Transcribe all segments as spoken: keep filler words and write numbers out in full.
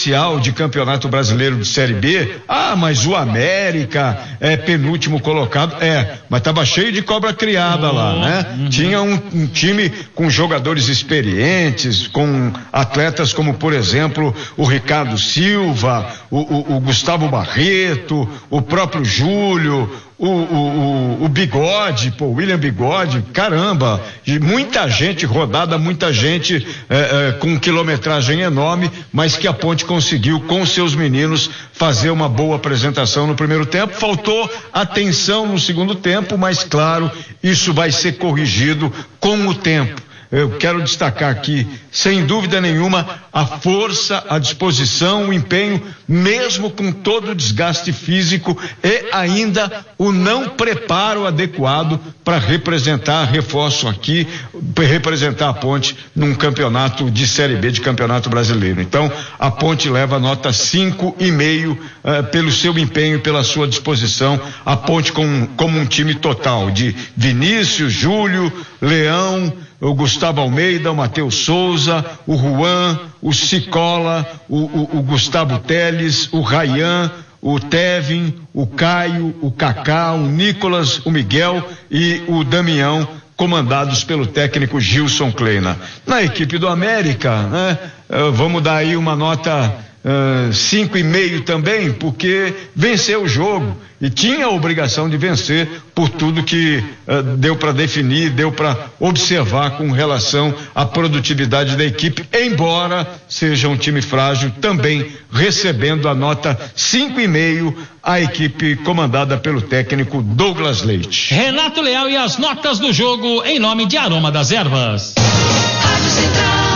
oficial de Campeonato Brasileiro de Série B, ah, mas o América é penúltimo colocado, é, mas tava cheio de cobra criada lá, né? Uhum. Tinha um, um time com jogadores experientes, com atletas como, por exemplo, o Ricardo Silva, o, o, o Gustavo Barreto, o próprio Júlio, O, o, o, o Bigode, pô, William Bigode, caramba, muita gente rodada, muita gente é, é, com quilometragem enorme, mas que a Ponte conseguiu com seus meninos fazer uma boa apresentação no primeiro tempo. Faltou atenção no segundo tempo, mas claro, isso vai ser corrigido com o tempo. Eu quero destacar aqui, sem dúvida nenhuma, a força, a disposição, o empenho, mesmo com todo o desgaste físico e ainda o não preparo adequado para representar, reforço aqui, representar a Ponte num campeonato de Série B, de Campeonato Brasileiro. Então, a Ponte leva nota cinco e meio uh, pelo seu empenho, pela sua disposição. A Ponte com, como um time total de Vinícius, Júlio, Leão, o Gustavo Almeida, o Matheus Souza, o Juan, o Cicola, o, o, o Gustavo Teles, o Rayan, o Tevin, o Caio, o Kaká, o Nicolas, o Miguel e o Damião, comandados pelo técnico Gilson Kleina. Na equipe do América, né, vamos dar aí uma nota Uh, cinco e meio também, porque venceu o jogo e tinha a obrigação de vencer por tudo que uh, deu para definir, deu para observar com relação à produtividade da equipe, embora seja um time frágil, também recebendo a nota cinco e meio a equipe comandada pelo técnico Douglas Leite. Renato Leal e as notas do jogo em nome de Aroma das Ervas. Rádio Central.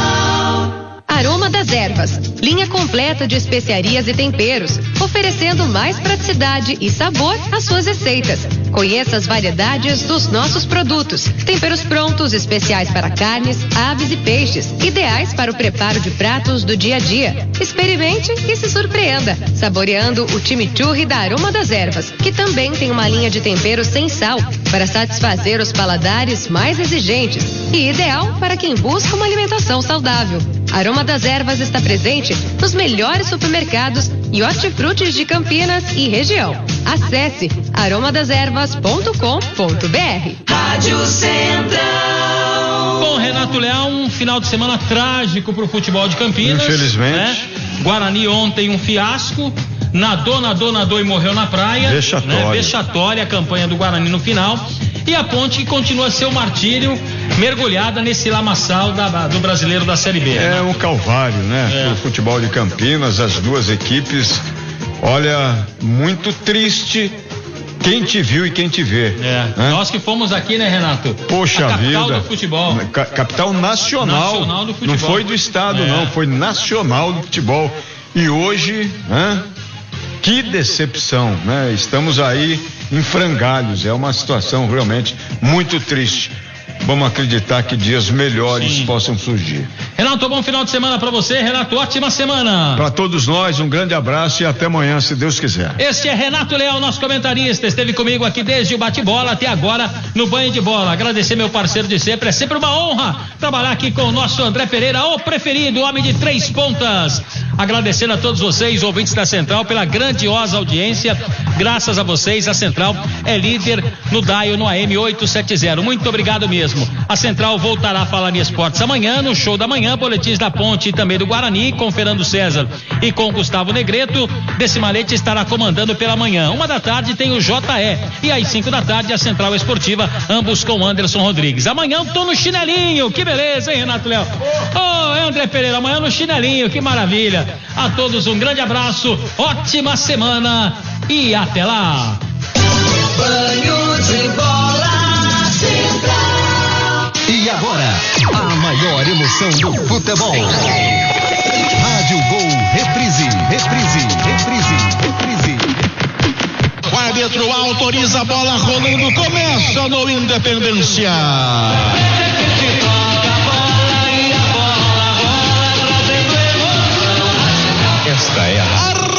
Aroma das Ervas, linha completa de especiarias e temperos, oferecendo mais praticidade e sabor às suas receitas. Conheça as variedades dos nossos produtos. Temperos prontos, especiais para carnes, aves e peixes, ideais para o preparo de pratos do dia a dia. Experimente e se surpreenda, saboreando o chimichurri da Aroma das Ervas, que também tem uma linha de temperos sem sal, para satisfazer os paladares mais exigentes e ideal para quem busca uma alimentação saudável. Aroma das Ervas está presente nos melhores supermercados e hortifrutis de Campinas e região. Acesse aroma das ervas ponto com ponto b r. Rádio Central. Bom, Renato Leal, um final de semana trágico para o futebol de Campinas. Infelizmente. Né? Guarani ontem um fiasco. Nadou, nadou, nadou e morreu na praia. Vexatória. Né? Vexatória a campanha do Guarani no final. E a Ponte continua a ser o martírio, mergulhada nesse lamaçal da, da, do brasileiro da Série B. É, né? Um calvário, né? É. O futebol de Campinas, as duas equipes, olha, muito triste quem te viu e quem te vê. É. Né? Nós que fomos aqui, né, Renato? Poxa a capital vida. do futebol. Ca- capital nacional. Nacional do futebol. Não foi do estado, é. não, foi nacional do futebol. E hoje, né? Que decepção, né? Estamos aí em frangalhos, é uma situação realmente muito triste. Vamos acreditar que dias melhores Sim. possam surgir. Renato, bom final de semana para você. Renato, ótima semana. Para todos nós, um grande abraço e até amanhã, se Deus quiser. Este é Renato Leal, nosso comentarista. Esteve comigo aqui desde o bate-bola até agora no banho de bola. Agradecer meu parceiro de sempre. É sempre uma honra trabalhar aqui com o nosso André Pereira, o preferido, homem de três pontas. Agradecendo a todos vocês, ouvintes da Central, pela grandiosa audiência. Graças a vocês, a Central é líder no dial no A M oitocentos e setenta. Muito obrigado mesmo. A Central voltará a falar em esportes amanhã, no show da manhã, boletins da Ponte e também do Guarani, com Fernando César e com Gustavo Negreto. Decimalete estará comandando pela manhã. Uma da tarde tem o J E e às cinco da tarde a Central Esportiva, ambos com Anderson Rodrigues. Amanhã eu tô no chinelinho, que beleza, hein, Renato Leal? Ô, oh, André Pereira, amanhã no chinelinho, que maravilha. A todos um grande abraço, ótima semana e até lá. Banho de bola Central. E agora, a maior emoção do futebol. Rádio Gol, reprise, reprise, reprise, reprise. O árbitro autoriza a bola rolando, começa no Independência. Esta é a Rádio do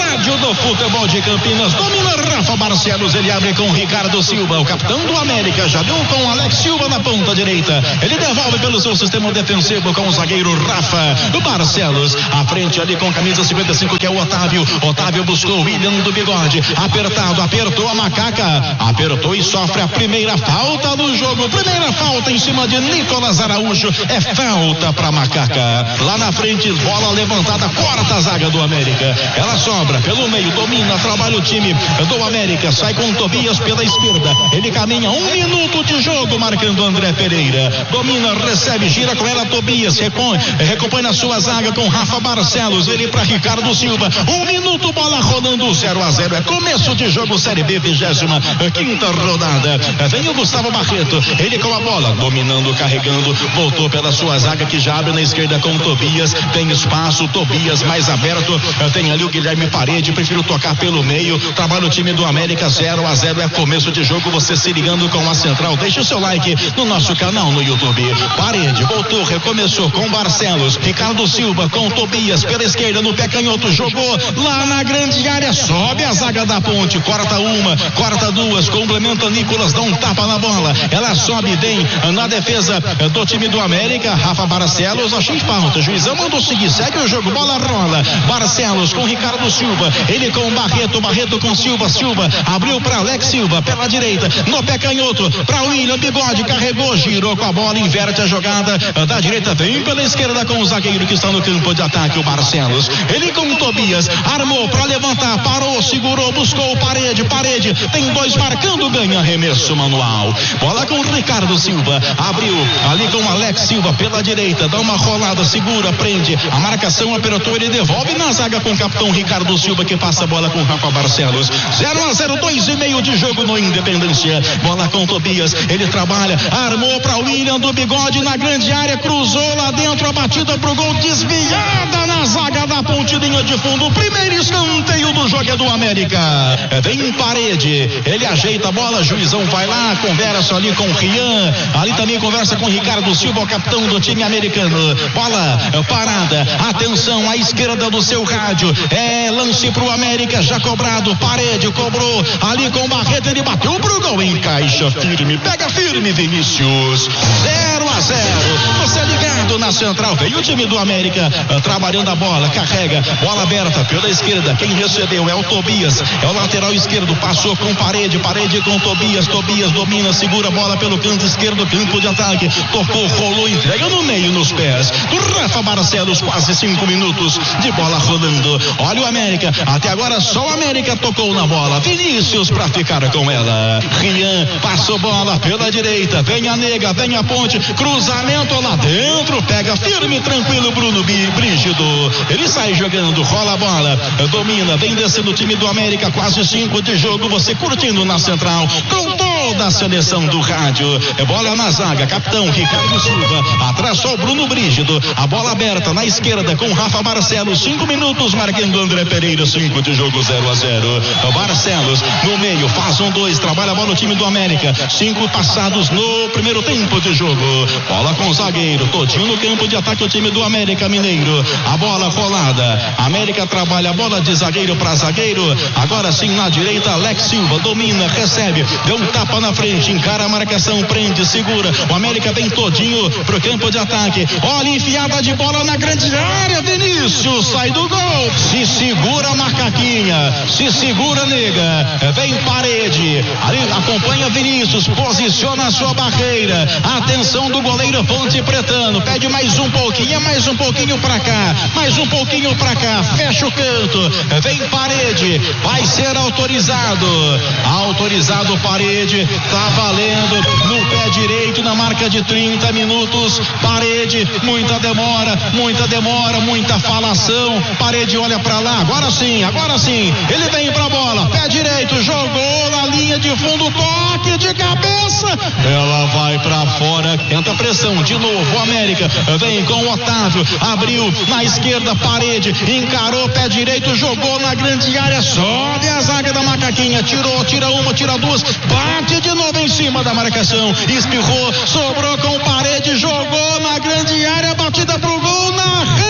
do futebol de Campinas. Domina Rafa Barcelos, ele abre com Ricardo Silva, o capitão do América, já deu com Alex Silva na ponta direita. Ele devolve pelo seu sistema defensivo com o zagueiro Rafa Barcelos. À frente ali com camisa cinquenta e cinco, que é o Otávio. Otávio buscou o William do bigode. Apertado, apertou a macaca. Apertou e sofre a primeira falta do jogo. Primeira falta em cima de Nicolas Araújo. É falta pra macaca. Lá na frente, bola levantada, corta a zaga do América. Ela sobra pelo meio, domina, trabalha o time do América. Sai com o Tobias pela esquerda. Ele caminha um minuto de jogo, marcando André Pereira. Domina, recebe, gira com ela Tobias. Recompõe, recompõe na sua zaga com Rafa Barcelos. Ele para Ricardo Silva. Um minuto, bola rolando, zero a zero. É começo de jogo, Série B, vigésima quinta rodada. Vem o Gustavo Barreto. Ele com a bola, dominando, carregando. Voltou pela sua zaga que já abre na esquerda com Tobias. Tem espaço, Tobias mais aberto. Tem ali o Guilherme Parede. Prefiro tocar pelo meio. Trabalha o time do América, zero a zero. É começo de jogo. Você se ligando com a central. Deixa o seu like no nosso canal no YouTube. Parede, voltou, recomeçou com Barcelos. Ricardo Silva com Tobias pela esquerda no pé canhoto. Jogou lá na grande área. Sobe a zaga da Ponte. Corta uma, corta duas. Complementa Nicolas, dá um tapa na bola. Ela sobe bem na defesa do time do América. Rafa Barcelos, achei falta. Juizão mandou seguir, segue o jogo. Bola rola. Barcelos com Ricardo Silva. Ele com Barreto, Barreto com Silva. Silva abriu para Alex Silva pela direita. No pé canhoto para William Bigode. Carregou, girou com a bola, inverte a jogada da direita. Vem pela esquerda com o zagueiro que está no campo de ataque, o Barcelos. Ele com o Tobias. Armou para levantar, parou, segurou, buscou parede, parede. Tem dois marcando, ganha arremesso manual. Bola com o Ricardo Silva. Abriu ali com o Alex Silva pela direita. Dá uma rolada, segura, prende. A marcação apertou, ele devolve na zaga com o capitão Ricardo Silva, que passa a bola com o Rafa Barcelos. zero a zero, dois e meio de jogo no Independência. Bola com Tobias. Ele trabalha, armou para William do Bigode na grande área. Cruzou lá dentro, a batida pro gol, desviada na zaga da Ponte, linha de fundo. O primeiro escanteio do jogo é do América. Vem Parede. Ele ajeita a bola, juizão vai lá, conversa ali com o Rian. Ali também conversa com Ricardo Silva, o capitão do time americano. Bola parada. Atenção à esquerda do seu rádio. É lance pro América, já cobrado. Parede cobrou ali com o Barreto. Ele bateu pro gol, encaixa firme, pega firme, Vinícius. zero a zero. Você ligado na central. Veio o time do América uh, trabalhando a bola, carrega, bola aberta pela esquerda. Quem recebeu é o Tobias, é o lateral esquerdo. Passou com Parede, Parede com Tobias. Tobias domina, segura a bola pelo canto esquerdo, campo de ataque. Tocou, rolou, entrega no meio, nos pés do Rafa Barcelos. Quase cinco minutos de bola rolando. Olha o América, até agora só o América tocou na bola. Vinícius pra ficar com ela. Rian passou bola pela direita. Vem a Nega, vem a Ponte. Cruzamento lá dentro. Pega firme, tranquilo, Bruno Brígido. Ele sai jogando, rola a bola, domina, vem descendo o time do América. Quase cinco de jogo. Você curtindo na central com toda a seleção do rádio. É bola na zaga, capitão Ricardo Silva. Atrás só o Bruno Brígido. A bola aberta na esquerda com Rafa Barcelos. Cinco minutos marcando André Pereira. Cinco de jogo, zero a zero. Barcelos no meio, faz um dois, trabalha a bola no time do América. Cinco passados no primeiro tempo de jogo. Bola com o zagueiro, todinho no campo de ataque o time do América Mineiro. A bola rolada. América trabalha a bola de zagueiro para zagueiro. Agora sim na direita, Alex Silva domina, recebe, deu um tapa na frente, encara a marcação, prende, segura. O América vem todinho pro campo de ataque. Olha, enfiada de bola na grande área. Vinícius sai do gol. Se segura, macaquinha. Se segura, Nega. Vem Parede. Ali acompanha Vinícius. Posiciona a sua barreira. Atenção do goleiro Ponte Pretano. Pede mais um pouquinho, mais um pouquinho pra cá. Mais um pouquinho pra cá. Fecha o canto. Vem Parede. Vai ser autorizado. Autorizado Parede. Tá valendo no pé direito na marca de trinta minutos. Parede. Muita demora. Muita demora. Muita falação. Parede olha pra lá. Agora sim. Agora sim. Ele vem pra bola. Pé direito. Jogou na linha de fundo. Toque de cabeça. Ela vai pra fora. Tenta pressão. De novo. O América vem com o Otávio. Abriu na esquerda. Parede. Encarou. Pé direito. Jogou na grande área. Sobe a zaga da macaquinha. Tirou. Tira uma. Tira duas. Bate de novo em cima da marcação. Espirrou. Sobrou com Parede. Jogou na grande área. Batida pro gol na rede.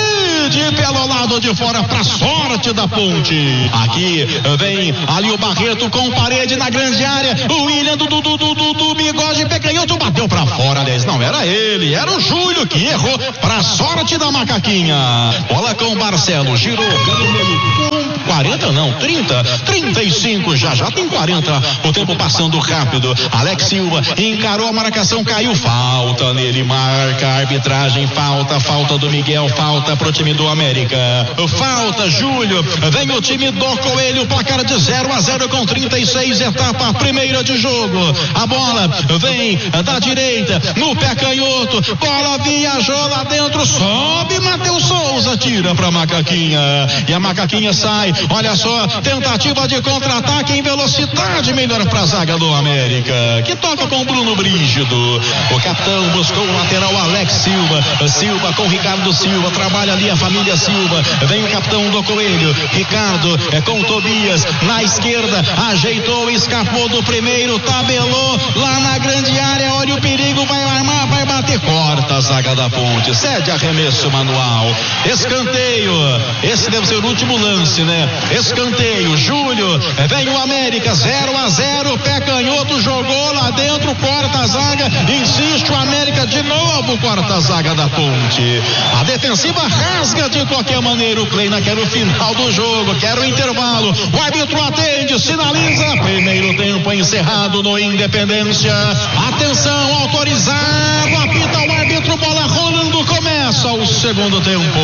de pelo lado de fora pra sorte da Ponte. Aqui vem ali o Barreto com parede na grande área. O William do do do do do, do bigode pecanhoto bateu pra fora, aliás, não era ele, era o Júlio que errou pra sorte da Macaquinha. Bola com o Marcelo, girou com quarenta não, trinta, trinta e cinco, já já tem quarenta, o tempo passando rápido. Alex Silva encarou a marcação, caiu, falta nele, marca a arbitragem, falta, falta do Miguel, falta pro time do América, falta Júlio, vem o time do Coelho, placar de zero a zero com trinta e seis, etapa primeira de jogo. A bola vem da direita no pé canhoto, bola viajou lá dentro, sobe Matheus Souza, tira pra Macaquinha e a Macaquinha sai, olha só, tentativa de contra-ataque em velocidade, melhor pra zaga do América, que toca com Bruno Brígido. O capitão buscou o lateral Alex Silva, Silva com Ricardo Silva, trabalha ali a família Silva, vem o capitão do Coelho, Ricardo é com Tobias, na esquerda, ajeitou, escapou do primeiro, tabelou lá na grande área, olha o perigo, vai armar, vai bater, corta a zaga da Ponte, cede arremesso manual, escanteio, esse deve ser o último lance, né? Escanteio, Júlio, vem o América, zero a zero, pé canhoto, jogou lá dentro, corta a zaga, insiste o América de novo, corta a zaga da Ponte. A defensiva rasga de qualquer maneira, o Kleina quer o final do jogo, quer o intervalo, o árbitro atende, sinaliza, primeiro tempo encerrado no Independência. Atenção, autorizado, apita o árbitro, bola rolando, começa o segundo tempo.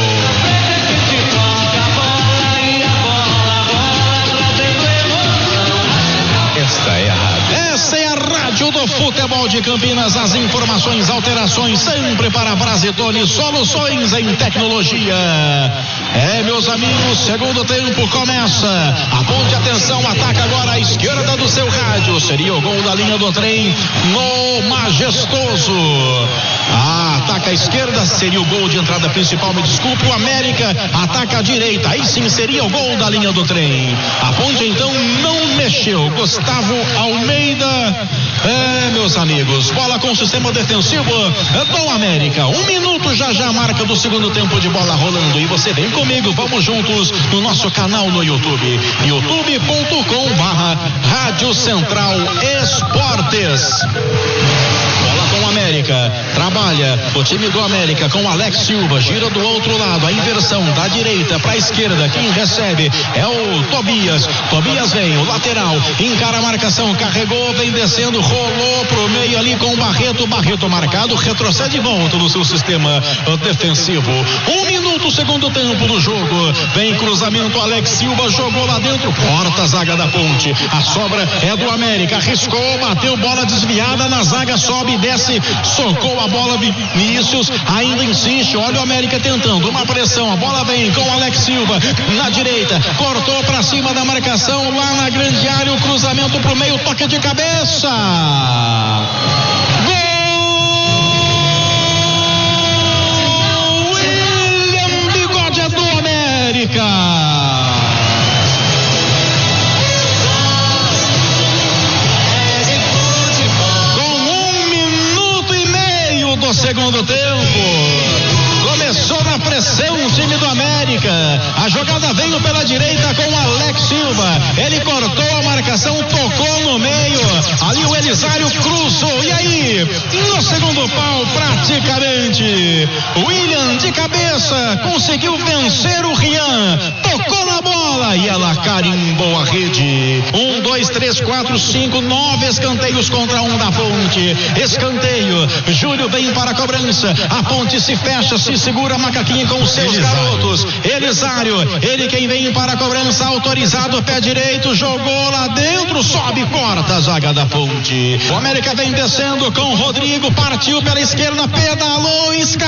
Esta é a rádio. Essa é a rádio do futebol de Campinas. As informações, alterações sempre para Brasitone, soluções em tecnologia. É, meus amigos, segundo tempo começa. A Ponte, atenção, ataca agora à esquerda do seu rádio. Seria o gol da linha do trem no Majestoso. Ah, ataca à esquerda, seria o gol de entrada principal, me desculpe. O América ataca à direita, aí sim seria o gol da linha do trem. A Ponte então não mexeu. Gustavo Almeida, é, meus amigos, bola com o sistema defensivo do América. Um minuto já já, marca do segundo tempo de bola rolando. E você vem comigo, vamos juntos no nosso canal no YouTube, youtube ponto com barra Rádio Central Esportes. Bola com o América, trabalha o time do América com Alex Silva, gira do outro lado, a inversão da direita para a esquerda, quem recebe é o Tobias, Tobias vem, o lateral, encara a marcação, carregou, vem descendo, rolou pro meio ali com o Barreto, Barreto marcado, retrocede e volta no seu sistema defensivo. Um minuto, segundo tempo do jogo, vem cruzamento, Alex Silva jogou lá dentro, corta a zaga da Ponte, a sobra é do América, arriscou, bateu, bola desviada na zaga, sobe, desce, socou a bola, Vinícius ainda insiste, olha o América tentando uma pressão, a bola vem com o Alex Silva na direita, cortou pra cima da marcação lá na grande área, o cruzamento pro meio, toque de cabeça, gol! William Bigode do América. Do segundo tempo, começou na pressão o time do América, a jogada veio pela direita com o Alex Silva, ele cortou a marcação, tocou no meio, ali o Elisário cruzou, e aí, no segundo pau praticamente, William de cabeça conseguiu vencer o Rian, tocou na bola e ela carimbou a rede. Um, dois, três, quatro, cinco, nove escanteios contra um da Ponte, escanteio, Júlio vem para a cobrança, a Ponte se fecha, se segura a Macaquinha com os seus Elisário. garotos, Elisário, ele quem vem para a cobrança, autorizado, pé direito, jogou lá dentro, sobe, corta a zaga da Ponte. O América vem descendo com o Rodrigo, partiu pela esquerda, pedalou, escapou.